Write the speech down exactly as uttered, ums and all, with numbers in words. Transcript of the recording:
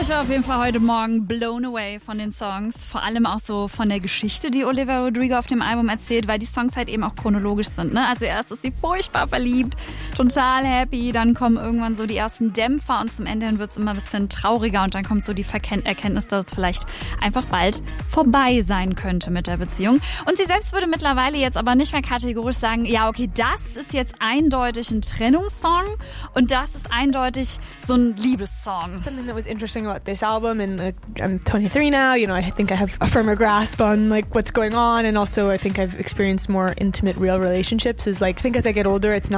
ich war auf jeden Fall heute Morgen blown away von den Songs. Vor allem auch so von der Geschichte, die Olivia Rodrigo auf dem Album erzählt, weil die Songs halt eben auch chronologisch sind. Ne? Also erst ist sie furchtbar verliebt, total happy, dann kommen irgendwann so die ersten Dämpfer und zum Ende hin wird es immer ein bisschen trauriger und dann kommt so die Erkenntnis, dass es vielleicht einfach bald vorbei sein könnte mit der Beziehung. Und sie selbst würde mittlerweile jetzt aber nicht mehr kategorisch sagen, ja okay, das ist jetzt eindeutig ein Trennungssong und das ist eindeutig so ein Liebessong. Something that was interesting about this album, and uh, I'm twenty-three now, you know, I think I have a firmer grasp on like what's going on, and also I think I've experienced more intimate real relationships, is like I think as I get older it's not